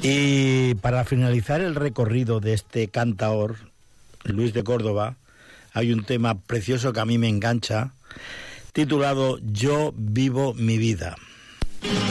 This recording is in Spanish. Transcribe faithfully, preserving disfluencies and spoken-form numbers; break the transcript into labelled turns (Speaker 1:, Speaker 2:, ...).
Speaker 1: Y para finalizar el recorrido de este cantaor, Luis de Córdoba, hay un tema precioso que a mí me engancha, titulado Yo vivo mi vida.